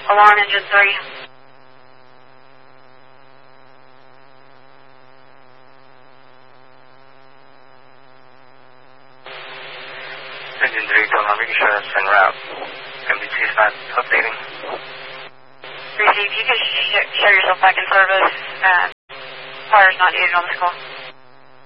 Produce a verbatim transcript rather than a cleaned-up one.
Alarm engine three. Engine three, total, I'm making sure that's en route. M D T is not updating. Receive, you can sh show yourself back in service. Uh, fire's not needed on this call.